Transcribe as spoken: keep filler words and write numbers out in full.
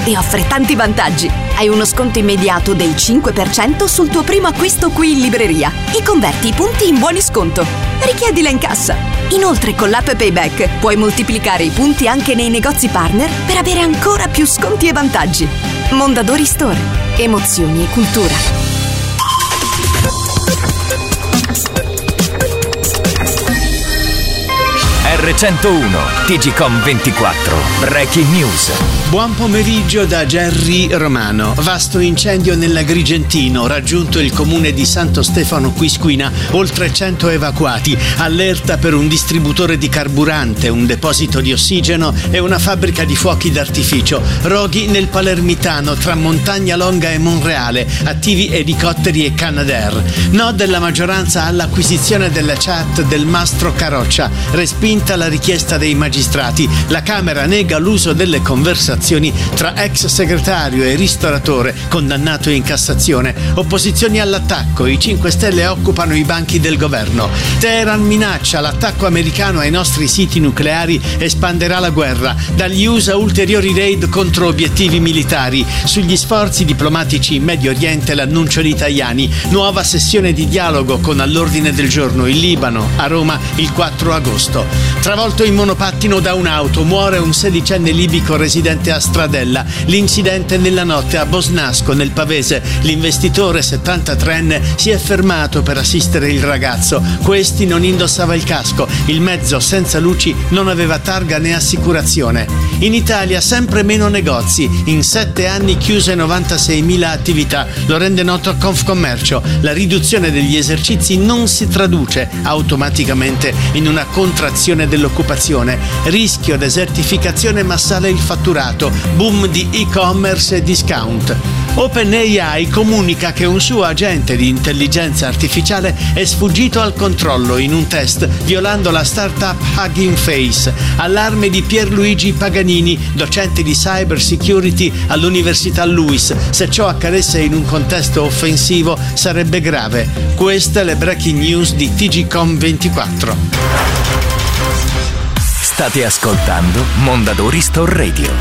e offre tanti vantaggi. Hai uno sconto immediato del cinque per cento sul tuo primo acquisto qui in libreria e converti i punti in buoni sconto. Richiedila in cassa. Inoltre con l'app Payback puoi moltiplicare i punti anche nei negozi partner per avere ancora più sconti e vantaggi. Mondadori Store. Emozioni e cultura. erre centouno T G Com ventiquattro Breaking News. Buon pomeriggio da Gerry Romano. Vasto incendio nell'Agrigentino, raggiunto il comune di Santo Stefano Quisquina, oltre cento evacuati. Allerta per un distributore di carburante, un deposito di ossigeno e una fabbrica di fuochi d'artificio. Roghi nel Palermitano, tra Montagna Longa e Monreale, attivi elicotteri e Canadair. No della maggioranza all'acquisizione della chat del Mastro Caroccia, respinta la richiesta dei magistrati. La Camera nega l'uso delle conversazioni tra ex segretario e ristoratore condannato in Cassazione. Opposizioni all'attacco, i cinque Stelle occupano i banchi del governo. Teheran minaccia l'attacco americano ai nostri siti nucleari, espanderà la guerra. Dagli U S A ulteriori raid contro obiettivi militari. Sugli sforzi diplomatici in Medio Oriente l'annuncio di Tajani. Nuova sessione di dialogo con all'ordine del giorno il Libano, a Roma il quattro agosto. Travolto in monopattino da un'auto, muore un sedicenne libico residente a Stradella. L'incidente nella notte a Bosnasco, nel Pavese. L'investitore settantatreenne si è fermato per assistere il ragazzo. Questi non indossava il casco. Il mezzo senza luci non aveva targa né assicurazione. In Italia sempre meno negozi. In sette anni chiuse novantaseimila attività. Lo rende noto Confcommercio. La riduzione degli esercizi non si traduce automaticamente in una contrazione dell'occupazione. Rischio desertificazione ma sale il fatturato. Boom di e-commerce e discount. OpenAI comunica che un suo agente di intelligenza artificiale è sfuggito al controllo in un test, violando la startup Hugging Face. Allarme di Pierluigi Paganini, docente di cyber security all'Università Lewis. Se ciò accadesse in un contesto offensivo sarebbe grave. Queste le breaking news di T G Com ventiquattro. State ascoltando Mondadori Store Radio.